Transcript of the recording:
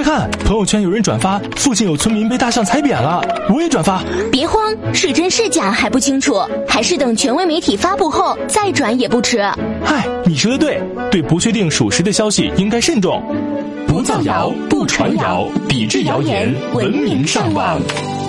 看，朋友圈有人转发附近有村民被大象踩扁了，我也转发。 别慌，是真是假还不清楚，还是等权威媒体发布后再转也不迟。 嗨，你说的对，对不确定属实的消息应该慎重。 不造谣，不传谣，抵制谣言，文明上网。